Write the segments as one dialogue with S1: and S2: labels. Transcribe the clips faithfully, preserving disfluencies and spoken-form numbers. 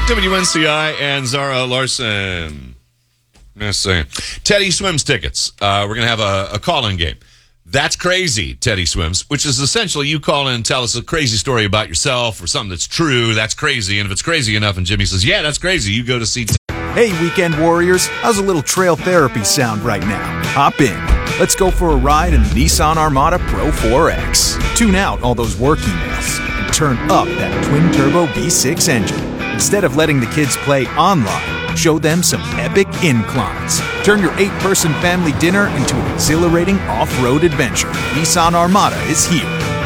S1: W N C I and Zara Larson. Let's see. Teddy Swims tickets. Uh, we're going to have a, a call-in game. That's crazy, Teddy Swims, which is essentially you call in and tell us a crazy story about yourself or something that's true. That's crazy. And if it's crazy enough and Jimmy says, yeah, that's crazy, you go to see. T-
S2: Hey, weekend warriors. How's a little trail therapy sound right now? Hop in. Let's go for a ride in the Nissan Armada Pro four X. Tune out all those work emails and turn up that twin-turbo V six engine. Instead of letting the kids play online, show them some epic inclines. Turn your eight-person family dinner into an exhilarating off-road adventure. Nissan Armada is here.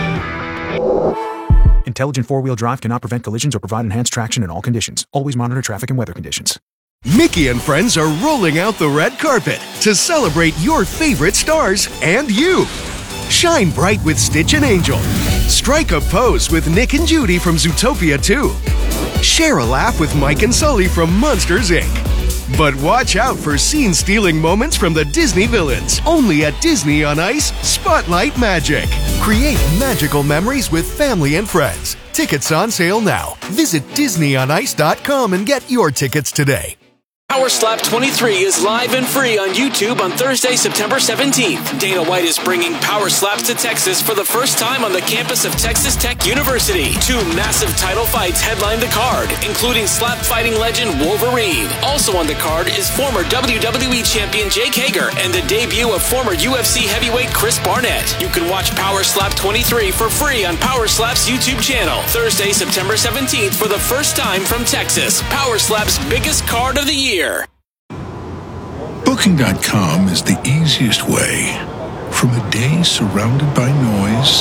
S2: Intelligent four-wheel drive cannot prevent collisions or provide enhanced traction in all conditions. Always monitor traffic and weather conditions.
S3: Mickey and friends are rolling out the red carpet to celebrate your favorite stars and you. Shine bright with Stitch and Angel. Strike a pose with Nick and Judy from Zootopia two. Share a laugh with Mike and Sully from Monsters, Incorporated. But watch out for scene-stealing moments from the Disney villains. Only at Disney on Ice, Spotlight Magic. Create magical memories with family and friends. Tickets on sale now. Visit Disney on Ice dot com and get your tickets today.
S4: Power Slap twenty-three is live and free on YouTube on Thursday, September seventeenth. Dana White is bringing Power Slaps to Texas for the first time on the campus of Texas Tech University. Two massive title fights headline the card, including slap fighting legend Wolverine. Also on the card is former W W E champion Jake Hager and the debut of former U F C heavyweight Chris Barnett. You can watch Power Slap twenty-three for free on Power Slap's YouTube channel. Thursday, September seventeenth for the first time from Texas. Power Slap's biggest card of the year.
S5: Booking dot com is the easiest way. From a day surrounded by noise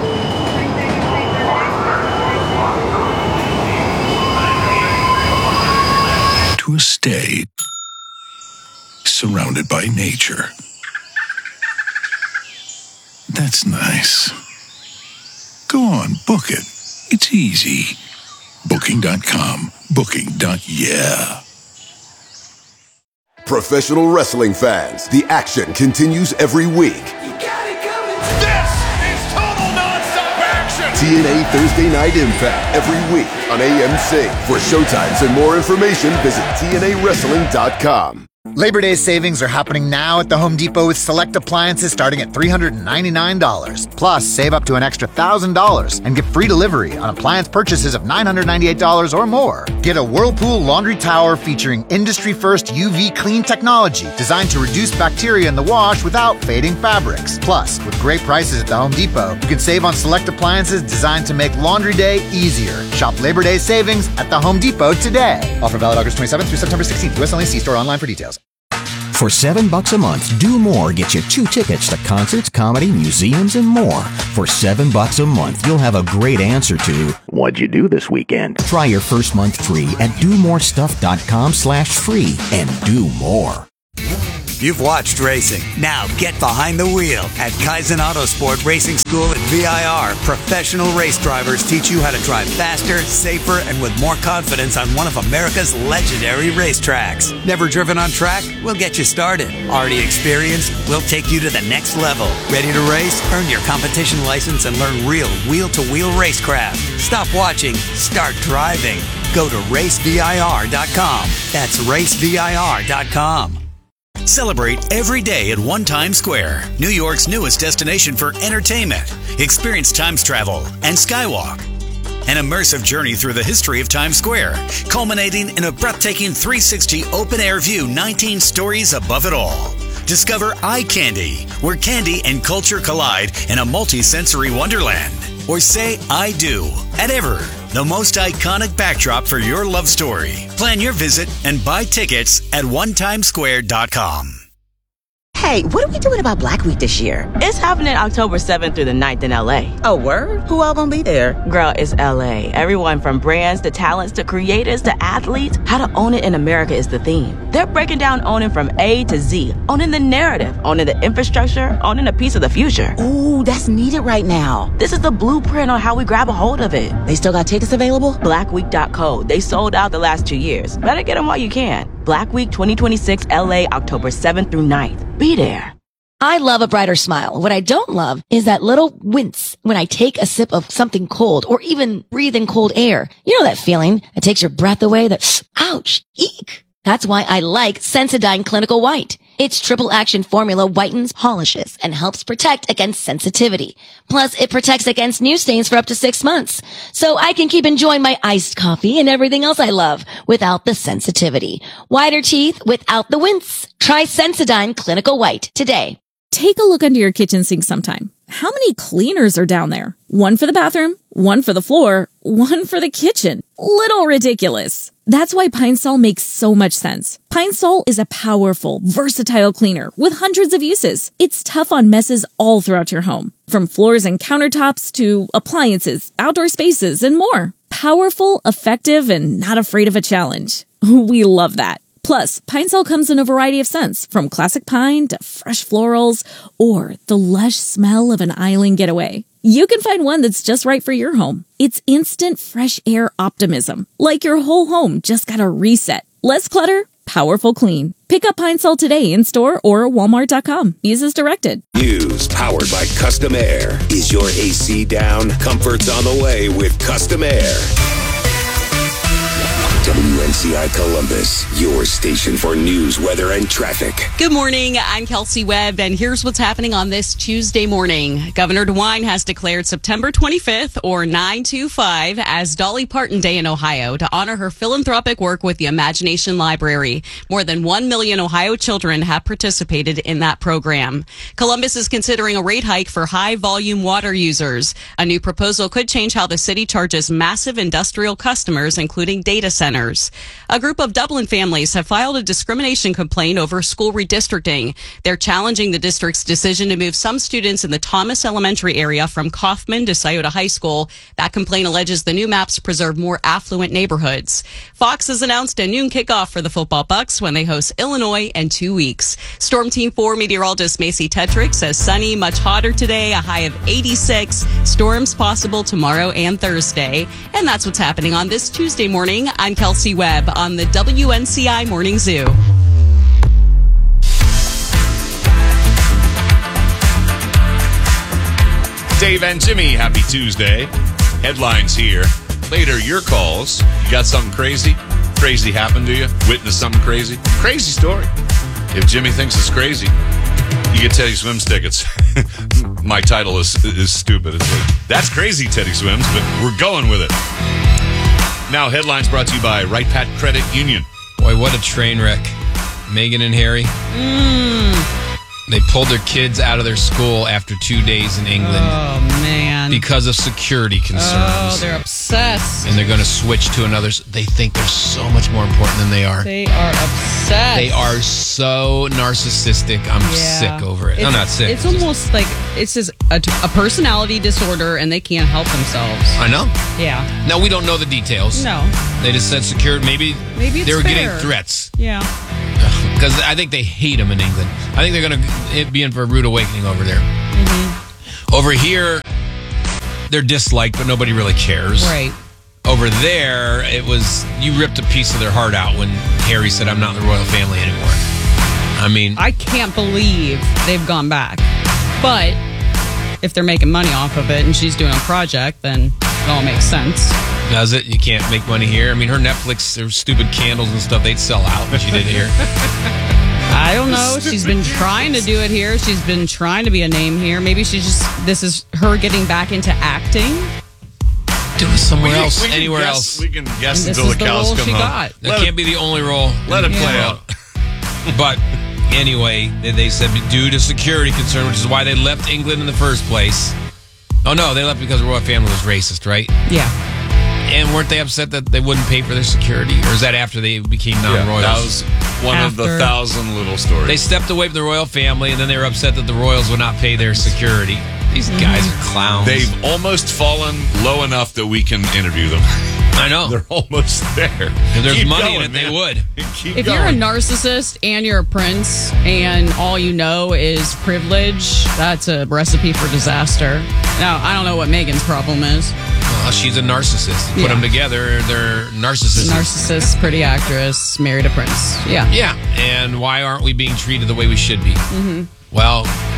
S5: to a stay surrounded by nature. That's nice. Go on, book it. It's easy. Booking dot com. Booking. Yeah.
S6: Professional wrestling fans, the action continues every week.
S7: You got it coming. This is total nonstop action.
S6: T N A Thursday Night Impact every week on A M C. For showtimes and more information, visit T N A wrestling dot com.
S8: Labor Day savings are happening now at the Home Depot with select appliances starting at three hundred ninety-nine dollars. Plus, save up to an extra one thousand dollars and get free delivery on appliance purchases of nine hundred ninety-eight dollars or more. Get a Whirlpool laundry tower featuring industry-first U V clean technology designed to reduce bacteria in the wash without fading fabrics. Plus, with great prices at the Home Depot, you can save on select appliances designed to make laundry day easier. Shop Labor Day savings at the Home Depot today. Offer valid August twenty-seventh through September sixteenth. U S only. See store online for details.
S9: For seven bucks a month, Do More gets you two tickets to concerts, comedy, museums, and more. For seven bucks a month, you'll have a great answer to what'd you do this weekend? Try your first month free at do more stuff dot com slash free and do more.
S10: You've watched racing. Now get behind the wheel. At Kaizen Autosport Racing School at V I R, professional race drivers teach you how to drive faster, safer, and with more confidence on one of America's legendary racetracks. Never driven on track? We'll get you started. Already experienced? We'll take you to the next level. Ready to race? Earn your competition license and learn real wheel-to-wheel racecraft. Stop watching. Start driving. Go to race V I R dot com. That's race V I R dot com.
S11: Celebrate every day at One Times Square, New York's newest destination for entertainment. Experience Times Travel and Skywalk, an immersive journey through the history of Times Square, culminating in a breathtaking three sixty open-air view, nineteen stories above it all. Discover Eye Candy, where candy and culture collide in a multi-sensory wonderland. Or say I do at Ever, the most iconic backdrop for your love story. Plan your visit and buy tickets at one times square dot com.
S12: Hey, what are we doing about Black Week this year?
S13: It's happening October seventh through the ninth in L A.
S12: Oh, word? Who all gonna be there?
S13: Girl, it's L A. Everyone from brands to talents to creators to athletes. How to own it in America is the theme. They're breaking down owning from A to Z. Owning the narrative, owning the infrastructure, owning a piece of the future.
S12: Ooh, that's needed right now.
S13: This is the blueprint on how we grab a hold of it.
S12: They still got tickets available?
S13: black week dot co. They sold out the last two years. Better get them while you can. Black Week twenty twenty-six L A, October seventh through ninth. Be there.
S14: I love a brighter smile. What I don't love is that little wince when I take a sip of something cold or even breathe in cold air. You know that feeling that takes your breath away? That, ouch, eek. That's why I like Sensodyne Clinical White. Its triple action formula whitens, polishes, and helps protect against sensitivity. Plus, it protects against new stains for up to six months. So I can keep enjoying my iced coffee and everything else I love without the sensitivity. Whiter teeth without the wince. Try Sensodyne Clinical White today.
S15: Take a look under your kitchen sink sometime. How many cleaners are down there? One for the bathroom, one for the floor, one for the kitchen. Little ridiculous. That's why Pine Sol makes so much sense. Pine Sol is a powerful, versatile cleaner with hundreds of uses. It's tough on messes all throughout your home, from floors and countertops to appliances, outdoor spaces, and more. Powerful, effective, and not afraid of a challenge. We love that. Plus, Pine Sol comes in a variety of scents, from classic pine to fresh florals or the lush smell of an island getaway. You can find one that's just right for your home. It's instant fresh air optimism, like your whole home just got a reset. Less clutter, powerful clean. Pick up Pine Sol today in store or walmart dot com. Use as directed.
S16: News powered by Custom Air. Is your A C down? Comfort's on the way with Custom Air. W N C I Columbus, your station for news, weather, and traffic.
S17: Good morning. I'm Kelsey Webb, and here's what's happening on this Tuesday morning. Governor DeWine has declared September twenty-fifth, or nine two five, as Dolly Parton Day in Ohio to honor her philanthropic work with the Imagination Library. More than one million Ohio children have participated in that program. Columbus is considering a rate hike for high-volume water users. A new proposal could change how the city charges massive industrial customers, including data centers. A group of Dublin families have filed a discrimination complaint over school redistricting. They're challenging the district's decision to move some students in the Thomas Elementary area from Kaufman to Scioto High School. That complaint alleges the new maps preserve more affluent neighborhoods. Fox has announced a noon kickoff for the football Bucks when they host Illinois in two weeks. Storm Team four meteorologist Macy Tetrick says sunny, much hotter today, a high of eighty-six. Storms possible tomorrow and Thursday. And that's what's happening on this Tuesday morning. I'm Kelsey Webb on the W N C I Morning Zoo.
S1: Dave and Jimmy, happy Tuesday. Headlines here. Later, your calls. You got something crazy? Crazy happened to you? Witnessed something crazy? Crazy story. If Jimmy thinks it's crazy, you get Teddy Swims tickets. My title is is stupid. It's like, that's crazy, Teddy Swims, but we're going with it. Now, headlines brought to you by Right Pat Credit Union.
S18: Boy, what a train wreck. Meghan and Harry.
S17: Mm.
S18: They pulled their kids out of their school after two days in England.
S17: Oh, man.
S18: Because of security concerns.
S17: Oh, they're obsessed.
S18: And they're going to switch to another. They think they're so much more important than they are.
S17: They are obsessed.
S18: They are so narcissistic. I'm
S17: Yeah.
S18: sick over it.
S17: It's,
S18: I'm not sick.
S17: It's almost like it's just a, a personality disorder and they can't help themselves.
S18: I know.
S17: Yeah.
S18: Now, we don't know the details.
S17: No.
S18: They just said security. Maybe,
S17: Maybe it's
S18: they were
S17: fair.
S18: getting threats.
S17: Yeah.
S18: Because I think they hate them in England. I think they're going to be in for a rude awakening over there.
S17: Mm-hmm.
S18: Over here, they're disliked, but nobody really cares.
S17: Right.
S18: Over there, it was, you ripped a piece of their heart out when Harry said, I'm not in the royal family anymore. I mean,
S17: I can't believe they've gone back. But if they're making money off of it and she's doing a project, then it all makes sense.
S18: does it? You can't make money here. I mean, her Netflix, her stupid candles and stuff, they'd sell out when she did it here.
S17: I don't know. She's been trying to do it here. She's been trying to be a name here. Maybe she's just, this is her getting back into acting.
S18: Do it somewhere
S1: We can-
S18: else,
S1: we can
S18: anywhere
S1: guess-
S18: else.
S1: we can guess
S17: And this
S1: until
S17: is
S1: the
S17: the
S1: cows
S17: role
S1: come
S17: she
S1: home.
S17: got.
S18: That
S1: Let
S18: can't
S1: it-
S18: be the only role.
S1: Let it
S18: Yeah.
S1: play out.
S18: But anyway, they- they said due to security concern, which is why they left England in the first place. Oh, no, they left because the royal family was racist, right?
S17: Yeah.
S18: And weren't they upset that they wouldn't pay for their security? Or is that after they became non-royals?
S1: that was one of the thousand little stories.
S18: They stepped away from the royal family, and then they were upset that the royals would not pay their security. These guys are clowns.
S1: They've almost fallen low enough that we can interview them.
S18: I know.
S1: They're almost there.
S18: If there's
S1: Keep
S18: money
S1: going,
S18: in it, they
S1: man.
S18: would.
S1: Keep
S17: If
S1: going.
S17: you're a narcissist and you're a prince and all you know is privilege, that's a recipe for disaster. Now, I don't know what Meghan's problem is.
S18: Well, she's a narcissist. Put
S17: Yeah.
S18: them together, they're narcissists.
S17: Narcissist, pretty actress, married a prince. Yeah.
S18: Yeah. And why aren't we being treated the way we should be?
S17: Mm-hmm.
S18: Well,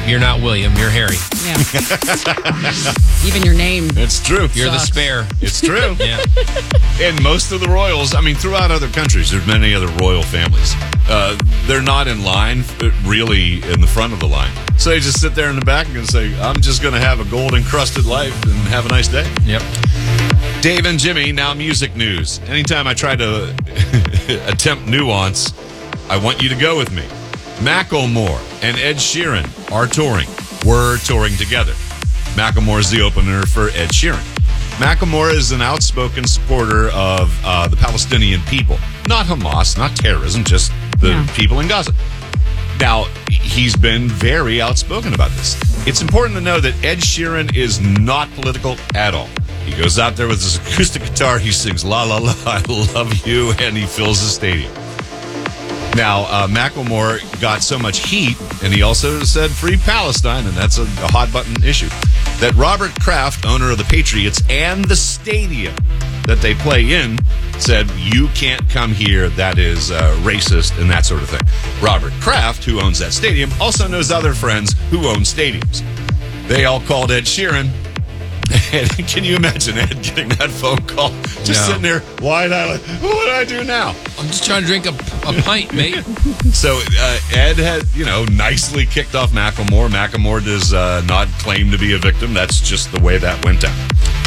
S18: You're not William. You're Harry.
S17: Yeah. Even your name.
S1: It's true.
S18: You're the
S17: Sucks.
S18: spare.
S1: It's true.
S18: Yeah.
S1: And most of the royals, I mean, throughout other countries, there's many other royal families. Uh, they're not in line, really in the front of the line. So they just sit there in the back and say, I'm just going to have a gold encrusted life and have a nice day.
S18: Yep.
S1: Dave and Jimmy, now music news. Anytime I try to attempt nuance, I want you to go with me. Macklemore and Ed Sheeran are touring. We're touring together. Macklemore is the opener for Ed Sheeran. Macklemore is an outspoken supporter of uh, the Palestinian people. Not Hamas, not terrorism, just the
S17: Yeah.
S1: people in Gaza. Now, he's been very outspoken about this. It's important to know that Ed Sheeran is not political at all. He goes out there with his acoustic guitar, he sings La La La, I Love You, and he fills the stadium. Now, uh, Macklemore got so much heat, and he also said free Palestine, and that's a, a hot-button issue, that Robert Kraft, owner of the Patriots and the stadium that they play in, said, you can't come here, that is uh, racist, and that sort of thing. Robert Kraft, who owns that stadium, also knows other friends who own stadiums. They all called Ed Sheeran. And can you imagine Ed getting that phone call? Just
S18: No.
S1: sitting there, wide eyed, what do I do now?
S18: I'm just trying to drink a, a pint, mate.
S1: So uh, Ed had, you know, nicely kicked off Macklemore. Macklemore does uh, not claim to be a victim. That's just the way that went down.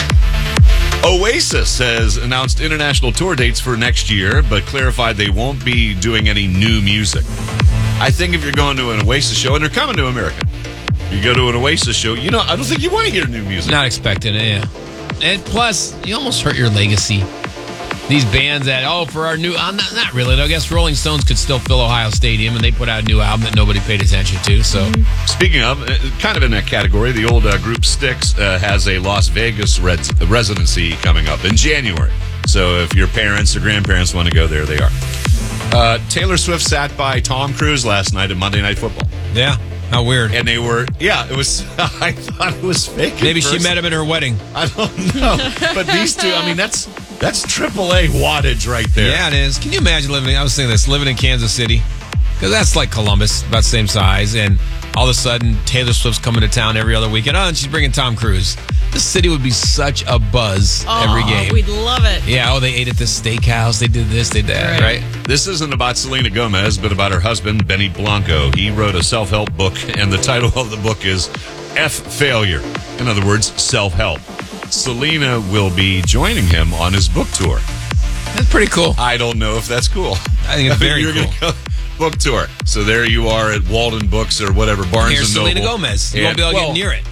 S1: Oasis has announced international tour dates for next year, but clarified they won't be doing any new music. I think if you're going to an Oasis show, and they're coming to America, you go to an Oasis show, you know, I don't think you want to hear new music.
S18: Not expecting it, yeah. And plus, you almost hurt your legacy. These bands that, oh, for our new... Uh, not, not really, though. I guess Rolling Stones could still fill Ohio Stadium, and they put out a new album that nobody paid attention to, so...
S1: Speaking of, uh, kind of in that category, the old uh, group Styx uh, has a Las Vegas res- residency coming up in January. So if your parents or grandparents want to go there, they are. Uh, Taylor Swift sat by Tom Cruise last night at Monday Night Football.
S18: Yeah, how weird.
S1: And they were, yeah, it was, I thought it was fake. at
S18: Maybe she
S1: first.
S18: met him at her wedding.
S1: I don't know. But these two, I mean, that's that's triple A wattage right there.
S18: Yeah, it is. Can you imagine living, I was saying this, living in Kansas City? Because that's like Columbus, about the same size, and all of a sudden, Taylor Swift's coming to town every other weekend. Oh, and she's bringing Tom Cruise. This city would be such a buzz every game.
S17: We'd love it.
S18: Yeah, oh, they ate at this steakhouse. They did this, they did that, right?
S1: Right. This isn't about Selena Gomez, but about her husband, Benny Blanco. He wrote a self-help book, and the title of the book is F Failure. In other words, self-help. Selena will be joining him on his book tour.
S18: That's pretty cool.
S1: I don't know if that's cool.
S18: I think it's very
S1: You're
S18: cool.
S1: Gonna go book tour. So there you are at Walden Books or whatever, Barnes
S18: Here's
S1: and Noble.
S18: Selena Gomez. You won't be able to
S1: well,
S18: get near it.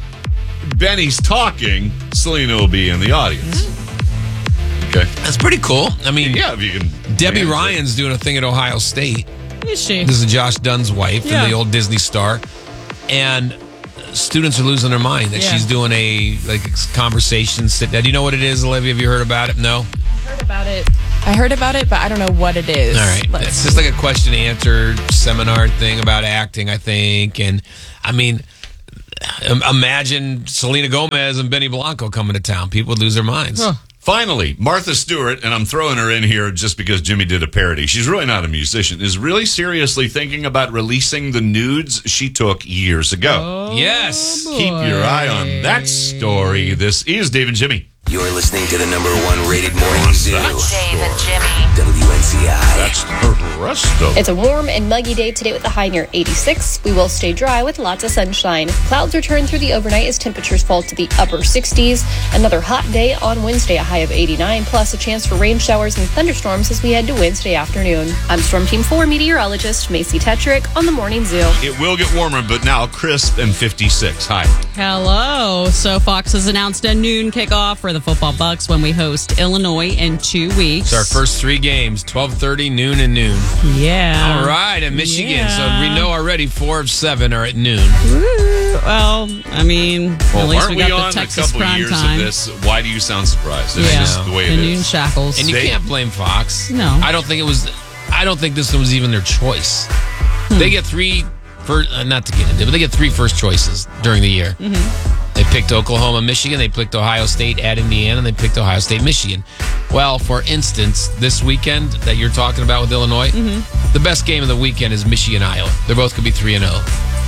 S1: Benny's talking. Selena will be in the audience.
S18: Mm-hmm.
S1: Okay.
S18: That's pretty cool. I mean,
S1: yeah, if you can.
S18: Debbie
S1: manage it.
S18: Ryan's doing a thing at Ohio State.
S17: Is she?
S18: This is Josh Dunn's wife
S17: Yeah.
S18: and the old Disney star. And students are losing their mind that
S17: Yeah.
S18: she's doing a like conversation sit down. Do you know what it is, Olivia? Have you heard about it? No?
S19: heard about it. I heard about it, but I don't know what it is.
S18: All right.
S19: Let's
S18: It's just like a question and answer seminar thing about acting, I think. And I mean, im- imagine Selena Gomez and Benny Blanco coming to town. People would lose their minds.
S1: Huh. Finally, Martha Stewart, and I'm throwing her in here just because Jimmy did a parody. She's really not a musician, is really seriously thinking about releasing the nudes she took years ago.
S18: Yes.
S1: Keep your eye on that story. This is Dave and Jimmy.
S16: You're listening to the number one rated morning zoo.
S1: Dave
S16: and Jimmy. W N C I.
S1: That's the rest of
S20: It's a warm and muggy day today with a high near eighty-six. We will stay dry with lots of sunshine. Clouds return through the overnight as temperatures fall to the upper sixties. Another hot day on Wednesday, a high of eighty-nine, plus a chance for rain showers and thunderstorms as we head to Wednesday afternoon. I'm Storm Team four meteorologist Macy Tetrick on the Morning Zoo.
S1: It will get warmer, but now crisp and fifty-six. Hi.
S17: Hello. So Fox has announced a noon kickoff for the football Bucks when we host Illinois in two weeks.
S18: It's our first three games, twelve thirty, noon, and noon.
S17: Yeah.
S18: All right, and Michigan.
S17: Yeah.
S18: So we know already four of seven are at noon.
S17: Woo. Well, I mean,
S1: Well,
S17: at least
S1: aren't
S17: we
S1: we,
S17: got
S1: on
S17: the
S1: a
S17: Texas
S1: couple
S17: prime
S1: years
S17: time.
S1: of this? Why do you sound surprised? It's
S17: Yeah.
S1: just the way
S17: The
S1: it
S17: noon
S1: is.
S17: shackles.
S18: And you
S1: They-
S18: can't blame Fox.
S17: No.
S18: I don't think it was. I don't think this one was even their choice.
S17: Hmm.
S18: They get three first. Uh, not to get into it, but they get three first choices during the year.
S17: Mm-hmm.
S18: They picked Oklahoma, Michigan. They picked Ohio State at Indiana. And they picked Ohio State, Michigan. Well, for instance, this weekend that you're talking about with Illinois,
S17: Mm-hmm.
S18: the best game of the weekend is Michigan, Iowa. They're both going to be three and zero.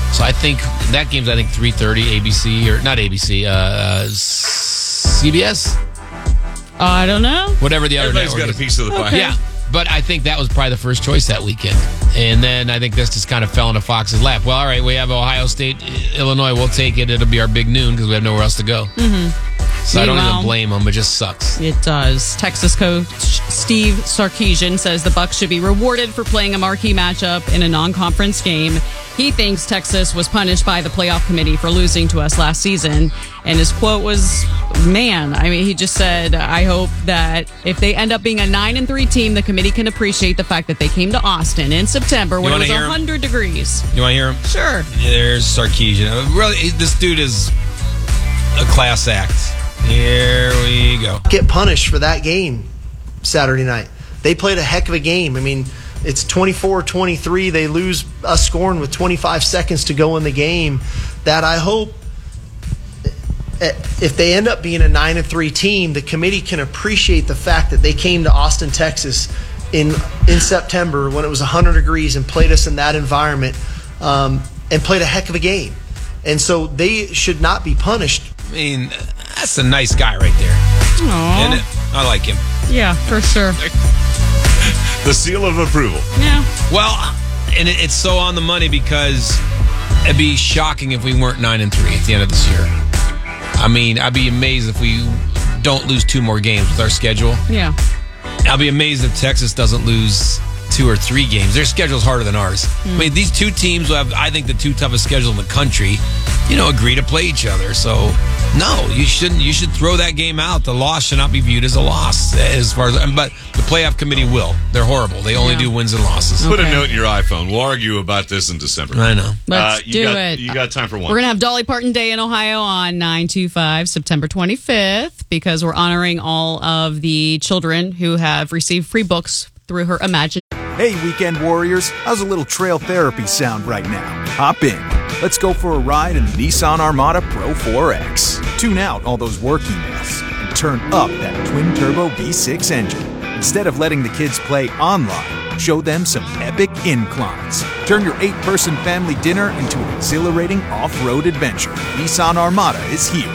S18: So I think that game's, I think, three thirty A B C, or not A B C, uh, C B S?
S17: I don't know.
S18: Whatever the other
S1: Everybody's
S18: network
S1: got a
S18: is.
S1: piece of the pie.
S17: Okay.
S18: Yeah, but I think that was probably the first choice that weekend. And then I think this just kind of fell into Fox's lap. Well, all right, we have Ohio State, Illinois. We'll take it. It'll be our big noon because we have nowhere else to go.
S17: Mm-hmm.
S18: So I don't
S17: Meanwhile,
S18: even blame them. It just sucks.
S17: It does. Texas coach Steve Sarkisian says the Bucs should be rewarded for playing a marquee matchup in a non-conference game. He thinks Texas was punished by the playoff committee for losing to us last season. And his quote was, man, I mean, he just said, I hope that if they end up being a nine and three team, the committee can appreciate the fact that they came to Austin in September when it was one hundred degrees.
S18: You want to hear him?
S17: Sure.
S18: There's Sarkisian. Really, this dude is a class act. Here we go.
S21: Get punished for that game Saturday night. They played a heck of a game. I mean, it's twenty-four twenty-three. They lose us scoring with twenty-five seconds to go in the game. That I hope, if they end up being a nine and three team, the committee can appreciate the fact that they came to Austin, Texas in in September when it was one hundred degrees and played us in that environment um, and played a heck of a game. And so they should not be punished.
S18: I mean, that's a nice guy right there.
S17: Aww.
S18: Isn't it? I like him.
S17: Yeah, for sure.
S1: The seal of approval.
S17: Yeah.
S18: Well, and it, it's so on the money because it'd be shocking if we weren't nine and three at the end of this year. I mean, I'd be amazed if we don't lose two more games with our schedule.
S17: Yeah.
S18: I'll be amazed if Texas doesn't lose two or three games. Their schedule's harder than ours. Mm. I mean, these two teams will have, I think, the two toughest schedules in the country, you know, agree to play each other. So, no, you shouldn't. You should throw that game out. The loss should not be viewed as a loss, as far as. But the playoff committee will. They're horrible. They only yeah. do wins and losses.
S1: Put
S17: okay.
S1: a note in your iPhone. We'll argue about this in December.
S18: I know.
S17: Let's
S1: uh, you
S17: do
S1: got,
S17: it.
S1: You got time for one.
S17: We're going to have Dolly Parton Day in Ohio on nine two five, September twenty-fifth, because we're honoring all of the children who have received free books through her Imagine.
S2: Hey, weekend warriors, how's a little trail therapy sound right now? Hop in. Let's go for a ride in the Nissan Armada Pro four X. Tune out all those work emails and turn up that twin-turbo V six engine. Instead of letting the kids play online, show them some epic inclines. Turn your eight-person family dinner into an exhilarating off-road adventure. Nissan Armada is here.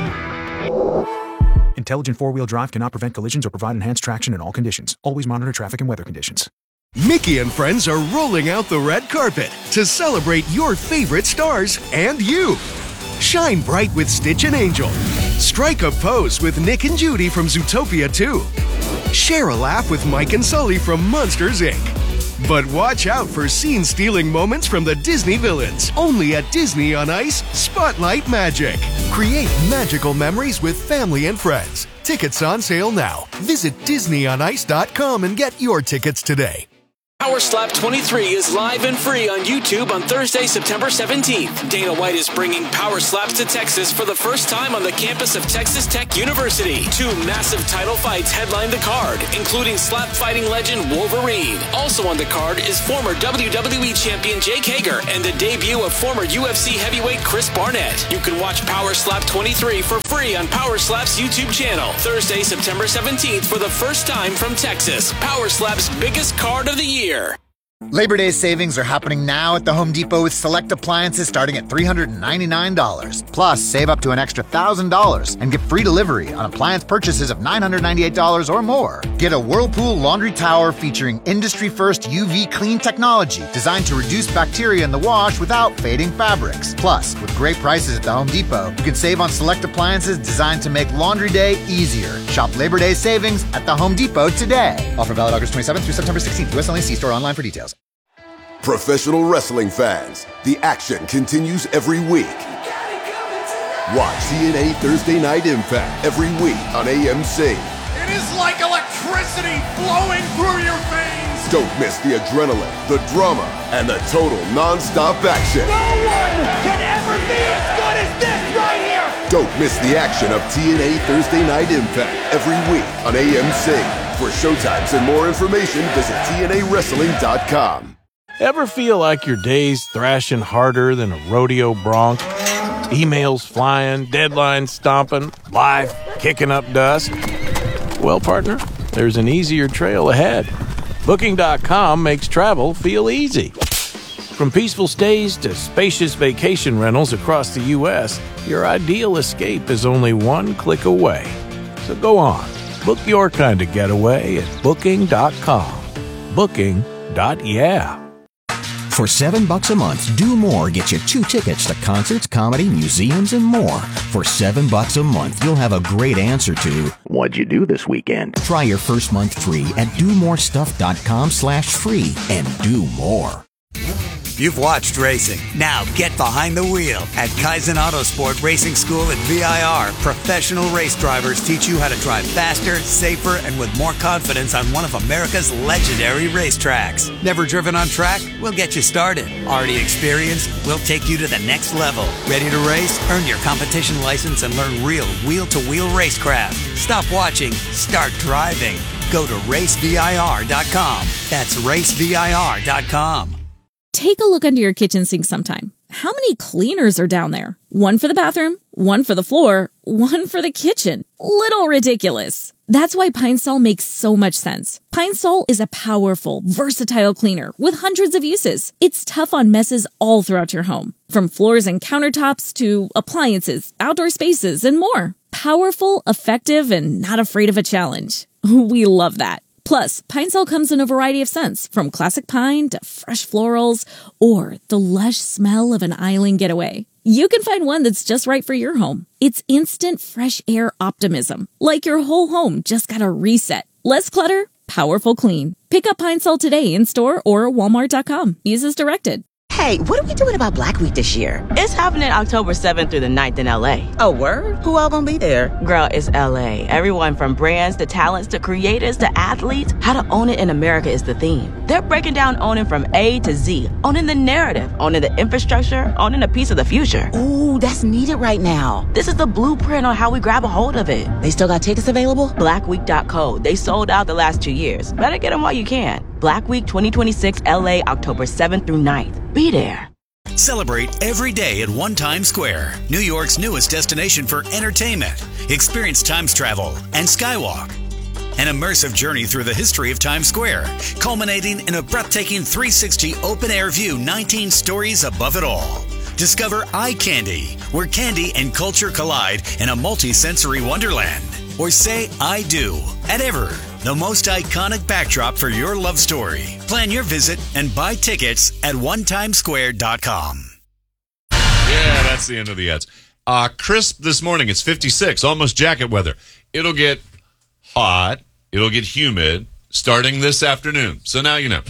S2: Intelligent four-wheel drive cannot prevent collisions or provide enhanced traction in all conditions. Always monitor traffic and weather conditions.
S3: Mickey and friends are rolling out the red carpet to celebrate your favorite stars and you. Shine bright with Stitch and Angel. Strike a pose with Nick and Judy from Zootopia two. Share a laugh with Mike and Sully from Monsters, Incorporated. But watch out for scene-stealing moments from the Disney villains. Only at Disney on Ice Spotlight Magic. Create magical memories with family and friends. Tickets on sale now. Visit Disney on Ice dot com and get your tickets today.
S4: Power Slap twenty-three is live and free on YouTube on Thursday, September seventeenth. Dana White is bringing Power Slaps to Texas for the first time on the campus of Texas Tech University. Two massive title fights headline the card, including slap fighting legend Wolverine. Also on the card is former W W E champion Jake Hager and the debut of former U F C heavyweight Chris Barnett. You can watch Power Slap twenty-three for free on Power Slap's YouTube channel. Thursday, September seventeenth for the first time from Texas. Power Slap's biggest card of the year.
S8: Labor Day savings are happening now at the Home Depot with select appliances starting at three hundred ninety-nine dollars. Plus, save up to an extra one thousand dollars and get free delivery on appliance purchases of nine hundred ninety-eight dollars or more. Get a Whirlpool laundry tower featuring industry-first U V clean technology designed to reduce bacteria in the wash without fading fabrics. Plus, with great prices at the Home Depot, you can save on select appliances designed to make laundry day easier. Shop Labor Day savings at the Home Depot today. Offer valid August twenty-seventh through September sixteenth. U S only. See store online for details.
S6: Professional wrestling fans, the action continues every week. Watch T N A Thursday Night Impact every week on A M C.
S7: It is like electricity flowing through your veins.
S6: Don't miss the adrenaline, the drama, and the total non-stop action.
S7: No one can ever be as good as this right here.
S6: Don't miss the action of T N A Thursday Night Impact every week on A M C. For showtimes and more information, visit T N A wrestling dot com.
S22: Ever feel like your day's thrashing harder than a rodeo bronc? Emails flying, deadlines stomping, life kicking up dust? Well, partner, there's an easier trail ahead. Booking dot com makes travel feel easy. From peaceful stays to spacious vacation rentals across the U S, your ideal escape is only one click away. So go on, book your kind of getaway at booking dot com. Booking dot yeah.
S5: For seven bucks a month, Do More gets you two tickets to concerts, comedy, museums, and more. For seven bucks a month, you'll have a great answer to what'd you do this weekend? Try your first month free at do more stuff dot com slash free and do more.
S10: You've watched racing. Now get behind the wheel. At Kaizen Autosport Racing School at V I R, professional race drivers teach you how to drive faster, safer, and with more confidence on one of America's legendary racetracks. Never driven on track? We'll get you started. Already experienced? We'll take you to the next level. Ready to race? Earn your competition license and learn real wheel-to-wheel racecraft. Stop watching. Start driving. Go to race V I R dot com. That's race V I R dot com.
S15: Take a look under your kitchen sink sometime. How many cleaners are down there? One for the bathroom, one for the floor, one for the kitchen. Little ridiculous. That's why Pine Sol makes so much sense. Pine Sol is a powerful, versatile cleaner with hundreds of uses. It's tough on messes all throughout your home, from floors and countertops to appliances, outdoor spaces, and more. Powerful, effective, and not afraid of a challenge. We love that. Plus, Pine Sol comes in a variety of scents, from classic pine to fresh florals or the lush smell of an island getaway. You can find one that's just right for your home. It's instant fresh air optimism, like your whole home just got a reset. Less clutter, powerful clean. Pick up Pine Sol today in store or walmart dot com. Use as directed.
S12: Hey, what are we doing about Black Week this year?
S13: It's happening October seventh through the ninth in L A.
S12: Oh, word? Who all gonna be there?
S13: Girl, it's L A. Everyone from brands to talents to creators to athletes, how to own it in America is the theme. They're breaking down owning from A to Z, owning the narrative, owning the infrastructure, owning a piece of the future.
S12: Ooh, that's needed right now.
S13: This is the blueprint on how we grab a hold of it.
S12: They still got tickets available?
S13: black week dot co. They sold out the last two years. Better get them while you can. Black Week twenty twenty-six L A, October seventh through ninth. Be there.
S11: Celebrate every day at One Times Square, New York's newest destination for entertainment. Experience Times travel and Skywalk. An immersive journey through the history of Times Square, culminating in a breathtaking three sixty open-air view, nineteen stories above it all. Discover Eye Candy, where candy and culture collide in a multi-sensory wonderland. Or say I do at Ever, the most iconic backdrop for your love story. Plan your visit and buy tickets at one times square dot com.
S1: Yeah, that's the end of the ads. Uh, crisp this morning. It's fifty-six, almost jacket weather. It'll get hot. It'll get humid starting this afternoon. So now you know.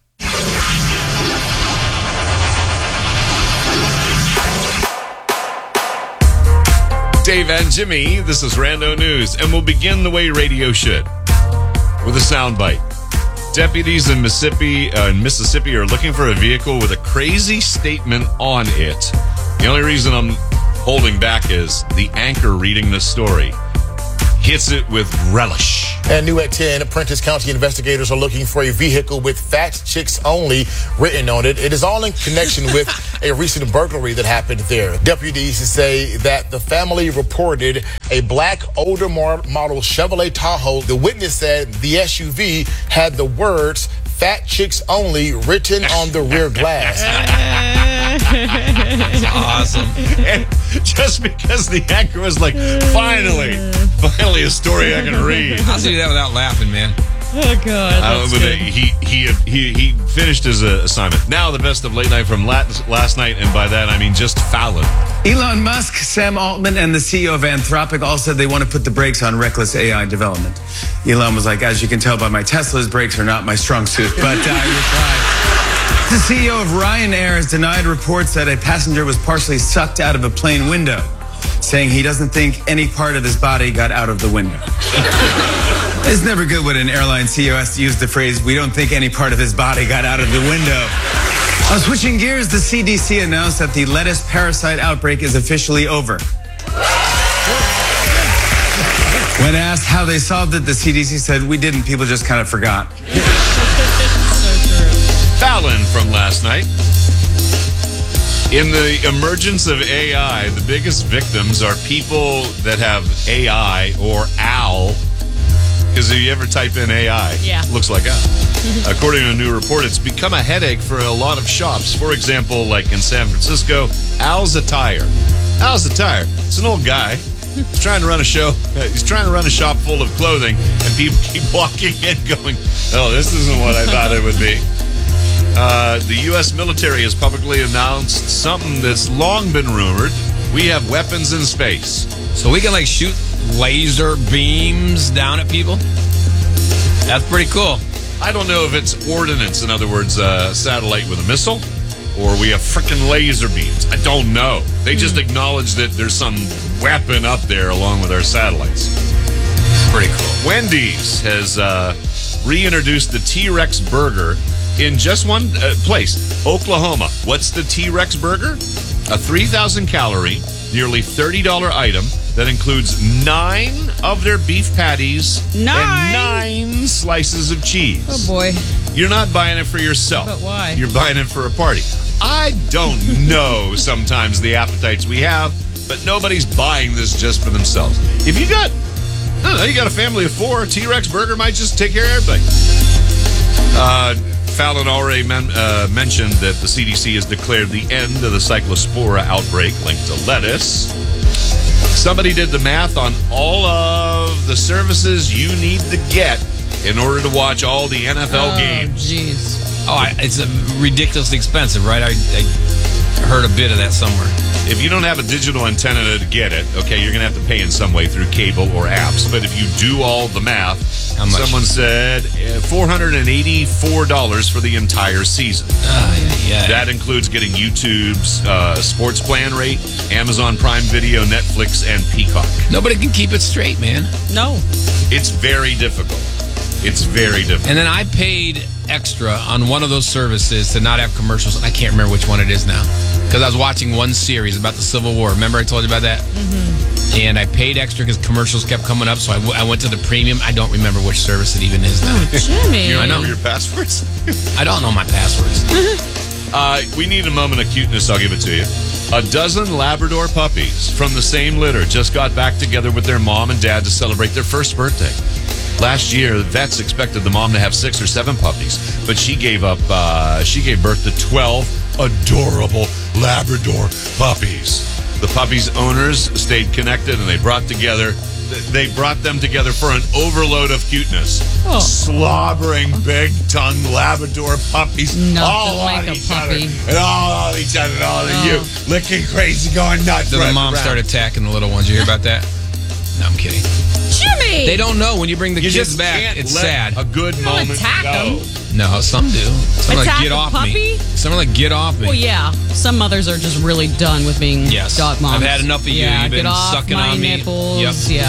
S1: Dave and Jimmy, this is Rando News, and we'll begin the way radio should, with a soundbite. Deputies in Mississippi, uh, in Mississippi are looking for a vehicle with a crazy statement on it. The only reason I'm holding back is the anchor reading this story hits it with relish.
S9: And new at ten, Prentice County investigators are looking for a vehicle with Fat Chicks Only written on it. It is all in connection with a recent burglary that happened there. Deputies say that the family reported a black older model Chevrolet Tahoe. The witness said the S U V had the words Fat Chicks Only written on the rear glass.
S18: That's awesome.
S1: And just because the anchor was like, finally, finally a story I can read.
S18: I'll do that without laughing, man.
S23: Oh, God.
S1: Uh, but he, he, he, he finished his uh, assignment. Now the best of late night from last, last night, and by that I mean just Fallon.
S24: Elon Musk, Sam Altman, and the C E O of Anthropic all said they want to put the brakes on reckless A I development. Elon was like, as you can tell by my Tesla's, brakes are not my strong suit, but uh, I replied. The C E O of Ryanair has denied reports that a passenger was partially sucked out of a plane window, saying he doesn't think any part of his body got out of the window. It's never good when an airline C E O has to use the phrase, we don't think any part of his body got out of the window. Uh, switching gears, the C D C announced that the lettuce parasite outbreak is officially over. When asked how they solved it, the C D C said, we didn't, people just kind of forgot.
S1: Fallon from last night. In the emergence of A I, the biggest victims are people that have A I or A L Because if you ever type in A I,
S17: Yeah.
S1: it looks like that. According to a new report, it's become a headache for a lot of shops. For example, like in San Francisco, Al's Attire. Al's Attire. It's an old guy. He's trying to run a show. He's trying to run a shop full of clothing, and people keep walking in going, oh, this isn't what I thought it would be. Uh, the U S military has publicly announced something that's long been rumored. We have weapons in space.
S18: So we can like shoot laser beams down at people? That's pretty cool.
S1: I don't know if it's ordnance, in other words, a satellite with a missile, or we have frickin' laser beams. I don't know. They just acknowledge that there's some weapon up there along with our satellites. Pretty cool. Wendy's has uh, reintroduced the T-Rex burger in just one uh, place, Oklahoma. What's the T-Rex burger? A three thousand calorie, nearly thirty dollars item that includes nine of their beef patties
S17: Nine?
S1: and nine slices of cheese.
S17: Oh, boy.
S1: You're not buying it for yourself.
S17: But why?
S1: You're buying it for a party. I don't know sometimes the appetites we have, but nobody's buying this just for themselves. If you got, I don't know, you got a family of four, a T-Rex burger might just take care of everything. Uh, Fallon already men, uh, mentioned that the C D C has declared the end of the Cyclospora outbreak linked to lettuce. Somebody did the math on all of the services you need to get in order to watch all the N F L
S17: Oh,
S1: games.
S17: jeez.
S18: Oh, I, it's uh, ridiculously expensive, right? I, I heard a bit of that somewhere.
S1: If you don't have a digital antenna to get it, okay, you're going to have to pay in some way through cable or apps. But if you do all the math,
S18: How much?
S1: someone said uh, four hundred eighty-four dollars for the entire season.
S18: Oh, yeah, yeah.
S1: That includes getting YouTube's uh, sports plan rate, Amazon Prime Video, Netflix, and Peacock.
S18: Nobody can keep it straight, man.
S17: No.
S1: It's very difficult. It's very difficult.
S18: And then I paid extra on one of those services to not have commercials, and I can't remember which one it is now. Because I was watching one series about the Civil War. Remember I told you about that? Mm-hmm. And I paid extra because commercials kept coming up, so I, w- I went to the premium. I don't remember which service it even is now.
S17: Oh, Jimmy.
S1: You don't
S18: I know.
S1: know your passwords?
S18: I don't know my passwords.
S1: uh, we need a moment of cuteness. I'll give it to you. A dozen Labrador puppies from the same litter just got back together with their mom and dad to celebrate their first birthday. Last year, vets expected the mom to have six or seven puppies, but she gave up. Uh, she gave birth to twelve adorable Labrador puppies. The puppies' owners stayed connected, and they brought together. They brought them together for an overload of cuteness.
S17: Oh.
S1: Slobbering, big-tongued Labrador puppies,
S17: Nothing
S1: all
S17: like
S1: on
S17: a
S1: each
S17: puppy.
S1: other, and all on each other, and all on
S17: Oh.
S1: you, licking crazy, going nuts.
S18: Then the
S1: running
S18: mom
S1: around.
S18: started attacking the little ones. You hear about that? No, I'm kidding.
S17: Jimmy!
S18: They don't know when you bring the
S1: You
S18: kids
S1: just
S18: back.
S1: can't
S18: It's
S1: let
S18: sad.
S1: a good
S17: don't
S1: moment
S17: attack
S1: go.
S17: them.
S18: No, some do. Some are
S17: Attack
S18: like, get
S17: a
S18: off
S17: puppy?
S18: me. Some are like, get off me.
S17: Well, yeah. Some mothers are just really done with being
S18: Yes.
S17: dog moms.
S18: I've had enough of you.
S17: Yeah,
S18: You've been
S17: get off
S18: sucking
S17: my
S18: on me.
S17: nipples.
S18: Yep.
S17: Yeah.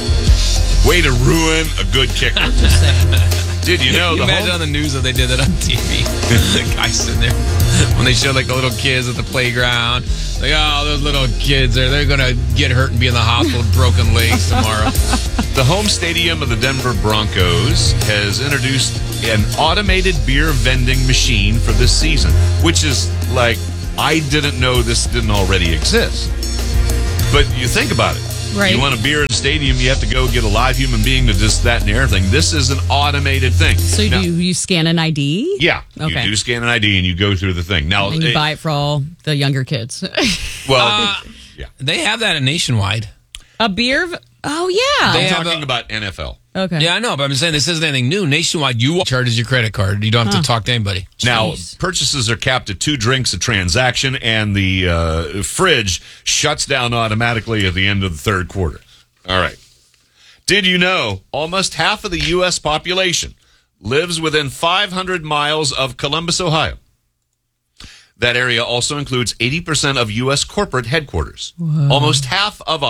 S1: Way to ruin a good kicker.
S17: Just saying.
S1: Did you know
S18: you
S1: the
S18: imagine
S1: home-
S18: on the news that they did that on T V? The guy sitting there when they showed like the little kids at the playground. Like, oh, those little kids, they're, they're going to get hurt and be in the hospital with broken legs tomorrow.
S1: The home stadium of the Denver Broncos has introduced an automated beer vending machine for this season, which is like, I didn't know this didn't already exist. But you think about it.
S17: Right.
S1: You want a beer at a stadium, you have to go get a live human being to just that and everything. This is an automated thing.
S17: So
S1: Now-
S17: do you, you scan an I D?
S1: Yeah.
S17: Okay.
S1: You do scan an I D and you go through the thing. Now,
S17: And you
S1: it-
S17: buy it for all the younger kids.
S1: well,
S18: Uh,
S1: yeah.
S18: They have that at Nationwide.
S17: A beer? v- Oh, yeah.
S1: I'm
S18: They have
S1: talking
S18: a-
S1: about N F L.
S17: Okay.
S18: Yeah, I know, but I'm saying this isn't anything new. Nationwide, you charges your credit card. You don't have
S17: Huh.
S18: to talk to anybody.
S1: Now,
S17: Jeez.
S1: purchases are capped at two drinks a transaction, and the uh, fridge shuts down automatically at the end of the third quarter. All right. Did you know almost half of the U S population lives within five hundred miles of Columbus, Ohio? That area also includes eighty percent of U S corporate headquarters. Almost half of